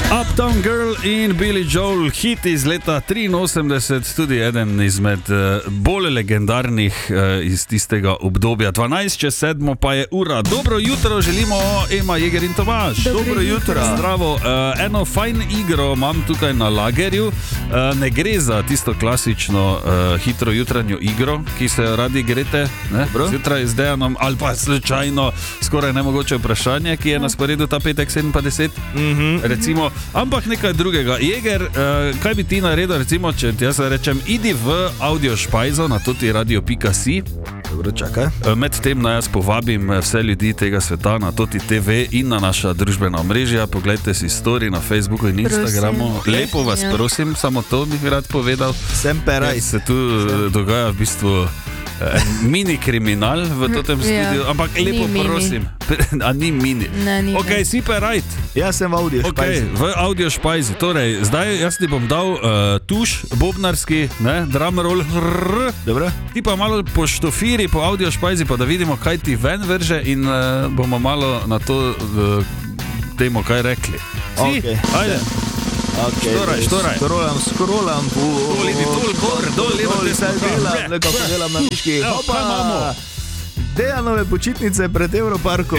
Uptown Girl in Billy Joel, hit iz leta 83, tudi eden izmed bolj legendarnih iz tistega obdobja. 12:07 pa je ura. Dobro jutro želimo, Ema, Jeger in Tomaž. Dobro jutro. Zdravo. Eno fajn igro imam tukaj na lagerju. Ne gre za tisto klasično hitro jutranjo igro, ki se jo radi grete, zjutraj z Dejanom, ali pa slučajno skoraj nemogoče vprašanje, ki je na sporedu ta petek 57, recimo. Ampak nekaj drugega. Jeger, kaj bi ti naredil, recimo, če ti jaz rečem, idi v audio špajzo na toti radio.si. Dobro, čakaj. Medtem naj jaz povabim vse ljudi tega sveta na toti TV in na naša družbena omrežja. Poglejte si story na Facebooku in Instagramu. Prosim. Lepo vas prosim, samo to bi rad povedal. Semperaj. Se tu dogaja v bistvu mini kriminal v totem studiu, ampak lepo prosim. A ni mini? Ne, Ok, si pa right. Jaz sem v audio špajzi. V audio špajzi. Torej, zdaj jaz ti bom dal tuš, bobnarski, drum roll. Dobro. Ti pa malo poštofiri po audio špajzi, pa da vidimo, kaj ti ven vrže in bomo malo na to temo kaj rekli. Si? Okay. Ajde. Okay, štoraj. Skrolam. Dol, nekako delam na miški. Kaj imamo? Dejanove počitnice pred Evroparkom.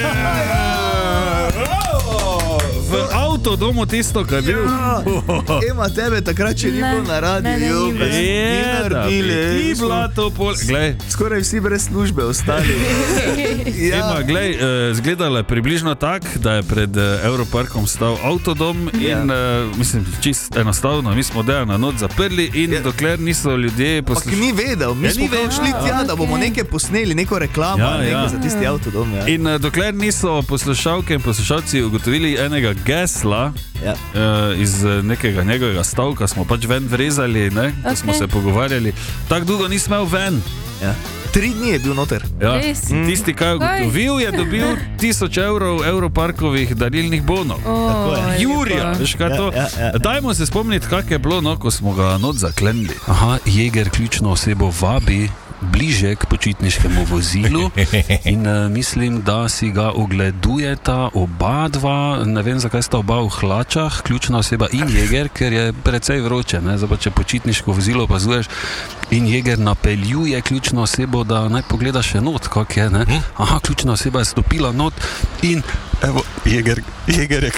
V avtodomu tisto, kaj bil. Ema, tebe takrat še ni bilo na radiju. Ni bila to pol. Glej. Skoraj vsi brez službe ostali. Ema, glej, zgledala je približno tak, da je pred Evroparkom stal avtodom in mislim, čist enostavno, mi smo Dejana not zaprli in dokler niso ljudje Ampak ni vedel, mi smo šli tja, da bomo nekaj posneli, neko reklamo za tisti avtodom. In dokler niso poslušalke in poslušalci ugotovili enega gesla iz nekega njegovega stavka, smo pač ven vrezali, ko smo se pogovarjali, tako dolgo ni smel ven. 3 dni je bil noter. Tisti, kaj je ugotovil, je dobil 1000 evrov Evroparkovih darilnih bonov. Jurija, veš kaj to? Dajmo se spomniti, kak je bilo, ko smo ga not zaklenili. Aha, Jeger ključno osebo vabi bliže k počitniškemu vozilu in mislim, da si ga ogledujeta oba dva, ne vem, zakaj sta oba v hlačah, ključna oseba in Jeger, ker je precej vroče, zdaj pa če počitniško vozilo opazuješ in Jeger napeljuje ključno osebo, da naj pogleda še not, kak je, Aha, ključna oseba je stopila not in evo, Jeger je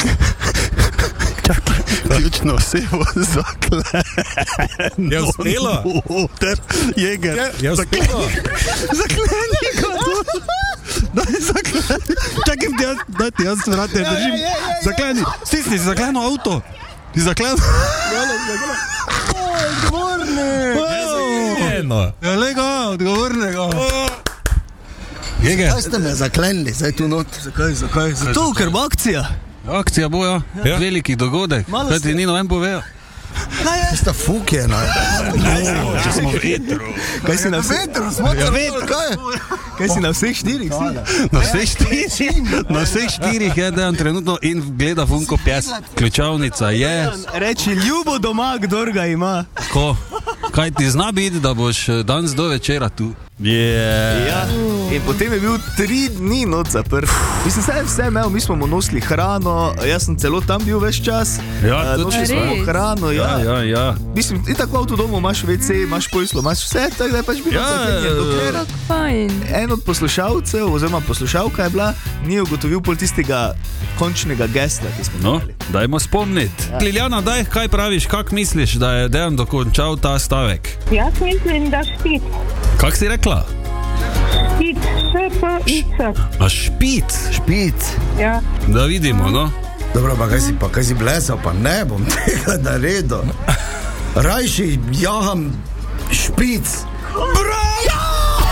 ključno osebo zaklenil. Je uspelo? Jeger. Je uspelo? Zakleni ga dol. Daj zakleni. Čakaj, daj ti jaz vrate držim. Zakleni. Stisni, si zaklenil avto. Ti zaklenil. Odgovorne. Odgovornega. Jeger. Kaj ste me zaklenili, zdaj tu not? Zakaj? Zato, ker bo akcija. Akcija bo, veliki dogodek. Kaj ti ni noben povedal? Kaj je? Ste fuke, Če smo v etru. Kaj si na vetru? Kaj si na vseh 4? Na vseh 4 je Dejan trenutno in gleda Funko pes. Ključavnica je. Reči ljubo doma, kdor ga ima. Ko? Kaj ti zna biti, da boš danes do večera tu? In potem je bil 3 dni not zaprt. Mislim, vse imel, mi smo mu nosili hrano, jaz sem celo tam bil ves čas. Nosili smo mu hrano, Mislim, in tako v avtodomu imaš WC, imaš pojslo, imaš vse, tako da je pač bilo fajn. En od poslušalcev, oziroma poslušalka je bila, ni ugotovil pol tistega končnega gesla, ki smo imeli. Dajmo spomniti. Liljana, daj, kaj praviš, kak misliš, da je Dejan dokončal ta stavek? Jaz mislim, da špic. Kak si rekla? Špic, ŠPIC. A špic? Špic. Ja. Da vidimo, no. Dobro, pa kaj si blesal, pa ne bom tega naredil. Rajši jaham špic. Bravo!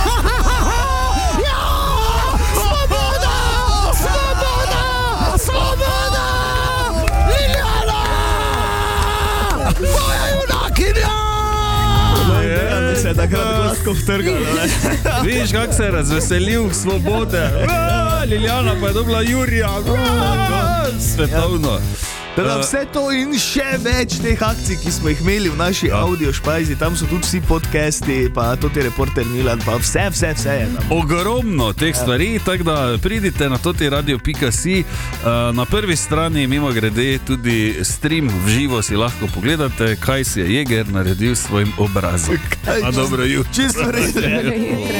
Se je takrat gladko vtrgal. Vidiš, kak se je razveselil svobode. Liljana pa je dobila Jurija. Svetovno. Vse to in še več teh akcij, ki smo jih imeli v naši audio špajzi, tam so tudi vsi podcasti, pa tudi Reporter Milan, pa vse je tam. Ogromno teh stvari, tako da pridite na totiradio.si. Na prvi strani, mimo grede, tudi stream v živo si lahko pogledate, kaj si je Jeger naredil s svojim obrazom. Dobro jutro. Čisto res.